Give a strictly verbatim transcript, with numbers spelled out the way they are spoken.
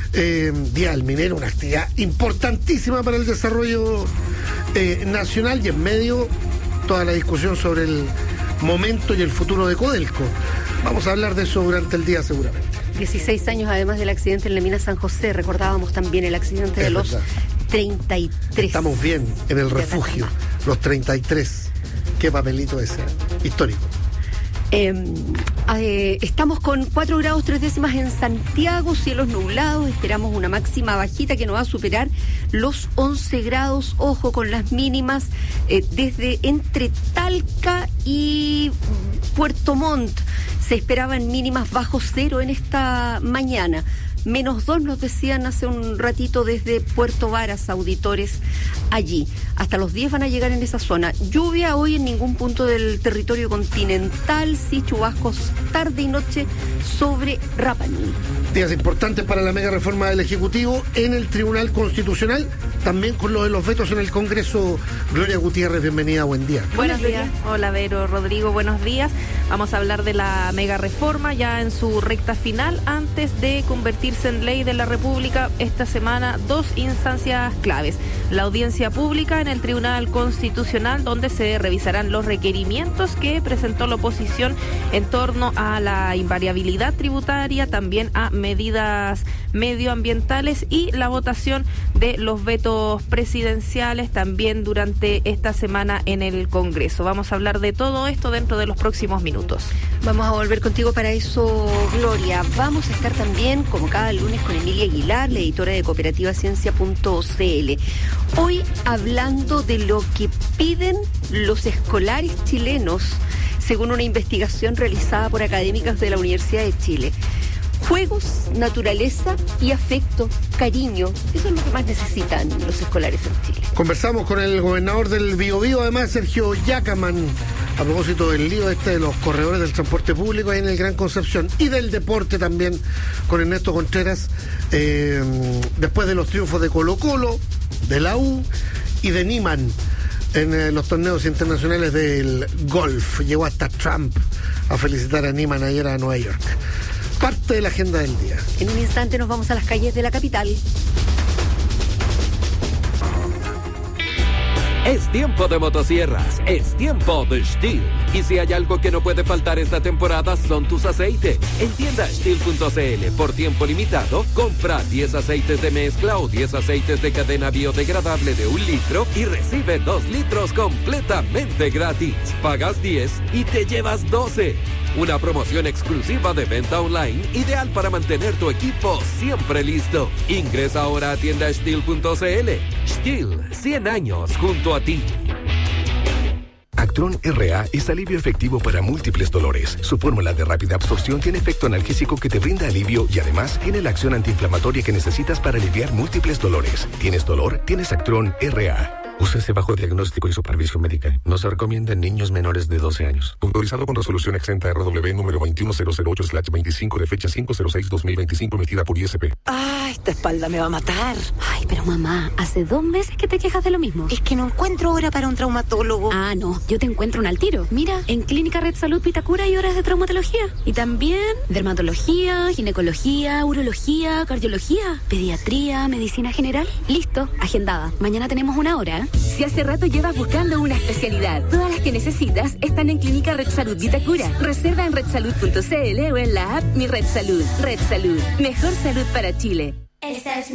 Eh, Día del Minero, una actividad importantísima para el desarrollo eh, nacional, y en medio toda la discusión sobre el momento y el futuro de Codelco. Vamos a hablar de eso durante el día seguramente. dieciséis años además del accidente en la mina San José. Recordábamos también el accidente de los treinta y tres. Estamos bien en el refugio, los treinta y tres. Qué papelito ese, histórico. Eh, eh, estamos con cuatro grados tres décimas en Santiago, cielos nublados, esperamos una máxima bajita que nos va a superar los once grados, ojo con las mínimas, eh, desde entre Talca y Puerto Montt se esperaban mínimas bajo cero en esta mañana. Menos dos nos decían hace un ratito desde Puerto Varas, auditores allí. Hasta los diez van a llegar en esa zona. Lluvia hoy en ningún punto del territorio continental, sí chubascos tarde y noche sobre Rapa Nui. Días importantes para la mega reforma del Ejecutivo en el Tribunal Constitucional, también con lo de los vetos en el Congreso. Gloria Gutiérrez, bienvenida, buen día. Buenos días. Hola, Vero, Rodrigo, buenos días. Vamos a hablar de la mega reforma ya en su recta final, antes de convertirse en ley de la República. Esta semana dos instancias claves: la audiencia pública en el Tribunal Constitucional, donde se revisarán los requerimientos que presentó la oposición en torno a la invariabilidad tributaria, también a medidas medioambientales, y la votación de los vetos presidenciales también durante esta semana en el Congreso. Vamos a hablar de todo esto dentro de los próximos minutos. Vamos a volver contigo para eso, Gloria. Vamos a estar también, como cada lunes, con Emilia Aguilar, la editora de cooperativa ciencia punto c l. Hoy hablando de lo que piden los escolares chilenos, según una investigación realizada por académicas de la Universidad de Chile. Juegos, naturaleza y afecto, cariño. Eso es lo que más necesitan los escolares en Chile. Conversamos con el gobernador del Biobío, además, Sergio Yacaman, a propósito del lío este de los corredores del transporte público ahí en el Gran Concepción, y del deporte también con Ernesto Contreras, eh, después de los triunfos de Colo-Colo, de la U y de Niman en eh, los torneos internacionales del golf. Llegó hasta Trump a felicitar a Niman ayer a Nueva York. Parte de la agenda del día. En un instante nos vamos a las calles de la capital. Es tiempo de motosierras, es tiempo de Stihl. Y si hay algo que no puede faltar esta temporada, son tus aceites. En tienda Stihl punto c l, por tiempo limitado, compra diez aceites de mezcla o diez aceites de cadena biodegradable de un litro y recibe dos litros completamente gratis. Pagas diez y te llevas doce. Una promoción exclusiva de venta online, ideal para mantener tu equipo siempre listo. Ingresa ahora a tienda Stihl punto c l. Stihl, cien años junto a ti. Actron R A es alivio efectivo para múltiples dolores. Su fórmula de rápida absorción tiene efecto analgésico que te brinda alivio y además tiene la acción antiinflamatoria que necesitas para aliviar múltiples dolores. ¿Tienes dolor? Tienes Actron R A. Úsese bajo diagnóstico y supervisión médica. No se recomienda en niños menores de doce años. Autorizado con resolución exenta R W número veintiuno mil ocho slash veinticinco de fecha cinco cero seis dos mil veinticinco, emitida por I S P. Ah, esta espalda me va a matar. Ay, pero mamá, hace dos meses que te quejas de lo mismo. Es que no encuentro hora para un traumatólogo. Ah, no, yo te encuentro un al tiro. Mira, en Clínica Red Salud Vitacura hay horas de traumatología. Y también dermatología, ginecología, urología, cardiología, pediatría, medicina general. Listo, agendada. Mañana tenemos una hora. Si hace rato llevas buscando una especialidad, todas las que necesitas están en Clínica Red Salud Vitacura. Reserva en red salud punto c l o en la app Mi Red Salud. Red Salud, mejor salud para Chile. Esta es